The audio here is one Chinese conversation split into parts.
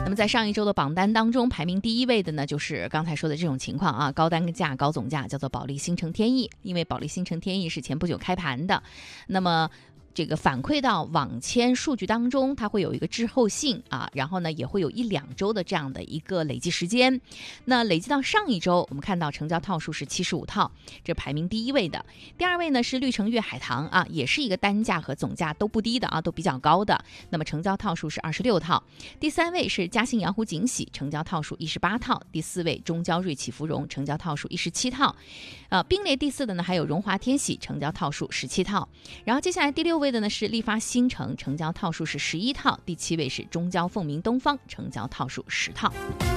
那么在上一周的榜单当中，排名第1位的呢，就是刚才说的这种情况啊，高单价、高总价，叫做保利新城天翼。因为保利新城天翼是前不久开盘的，那么这个反馈到网签数据当中，它会有一个滞后性啊，然后呢也会有1-2周的这样的一个累计时间。那累计到上一周，我们看到成交套数是75套，这排名第1位的。第2位呢是绿城粤海棠啊，也是一个单价和总价都不低的啊，都比较高的。那么成交套数是26套。第3位是嘉兴洋湖锦喜，成交套数18套。第4位中交瑞启芙蓉，成交套数17套。并列第4的呢还有荣华天喜，成交套数17套。然后接下来第6位的呢是利发新城，成交套数是11套。第7位是中交凤鸣东方，成交套数10套。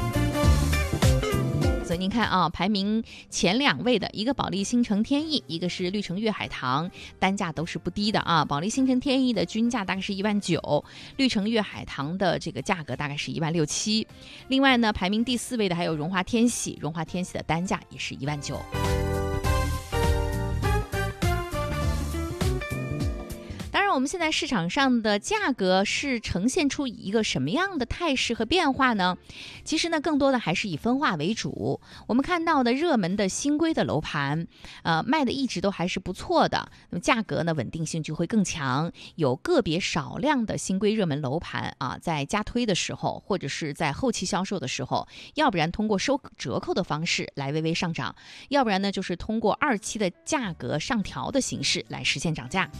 所以您看啊，排名前2位的一个保利新城天翼，一个是绿城粤海棠，单价都是不低的啊。保利新城天翼的均价大概是19000，绿城粤海棠的这个价格大概是16700。另外呢，排名第4位的还有荣华天喜，荣华天喜的单价也是19000。当然我们现在市场上的价格是呈现出一个什么样的态势和变化呢？其实呢，更多的还是以分化为主。我们看到的热门的新规的楼盘，卖的一直都还是不错的，那么价格呢稳定性就会更强。有个别少量的新规热门楼盘啊，在加推的时候，或者是在后期销售的时候，要不然通过收折扣的方式来微微上涨，要不然呢就是通过2期的价格上调的形式来实现涨价。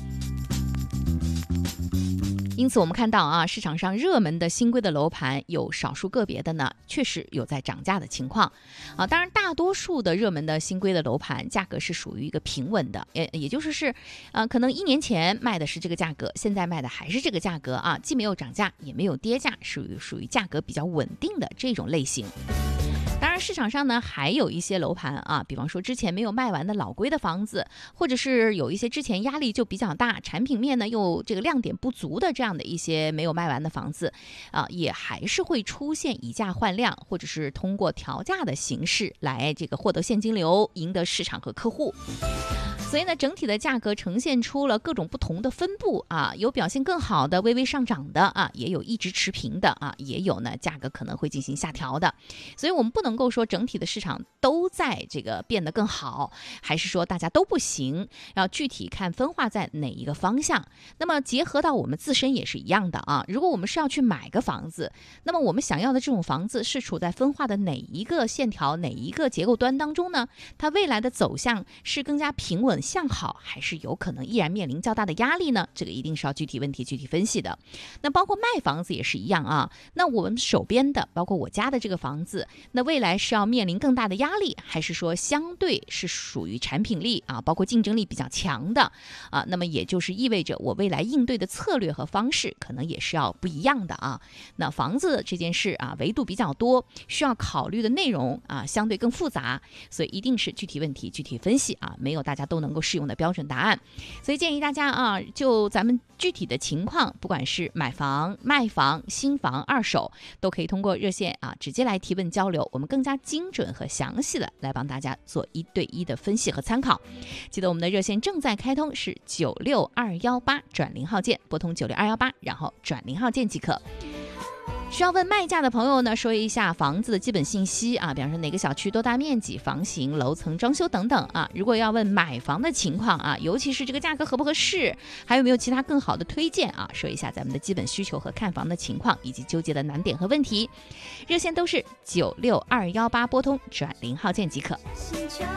因此我们看到啊，市场上热门的新规的楼盘有少数个别的呢，确实有在涨价的情况啊。当然大多数的热门的新规的楼盘价格是属于一个平稳的，也就是可能1年前卖的是这个价格，现在卖的还是这个价格啊，既没有涨价也没有跌价，属于价格比较稳定的这种类型。当然市场上呢还有一些楼盘啊，比方说之前没有卖完的老规的房子，或者是有一些之前压力就比较大，产品面呢又这个亮点不足的这样的一些没有卖完的房子啊，也还是会出现以价换量，或者是通过调价的形式来这个获得现金流，赢得市场和客户。所以呢，整体的价格呈现出了各种不同的分布啊，有表现更好的微微上涨的啊，也有一直持平的啊，也有呢价格可能会进行下调的。所以我们不能够说整体的市场都在这个变得更好，还是说大家都不行，要具体看分化在哪一个方向。那么结合到我们自身也是一样的啊，如果我们是要去买个房子，那么我们想要的这种房子是处在分化的哪一个线条、哪一个结构端当中呢？它未来的走向是更加平稳向好，还是有可能依然面临较大的压力呢？这个一定是要具体问题具体分析的。那包括卖房子也是一样啊，那我们手边的包括我家的这个房子，那未来是要面临更大的压力，还是说相对是属于产品力啊，包括竞争力比较强的啊？那么也就是意味着我未来应对的策略和方式可能也是要不一样的啊。那房子这件事啊，维度比较多，需要考虑的内容啊相对更复杂，所以一定是具体问题具体分析啊，没有大家都能够适用的标准答案。所以建议大家啊，就咱们具体的情况，不管是买房、卖房、新房、二手，都可以通过热线啊直接来提问交流，我们更加精准和详细的来帮大家做1对1的分析和参考。记得我们的热线正在开通，是96218转0号键，拨通96218，然后转0号键即可。需要问卖价的朋友呢，说一下房子的基本信息啊，比方说哪个小区多大面积、房型、楼层、装修等等啊。如果要问买房的情况啊，尤其是这个价格合不合适，还有没有其他更好的推荐啊，说一下咱们的基本需求和看房的情况，以及纠结的难点和问题。热线都是96218，拨通转0号键即可。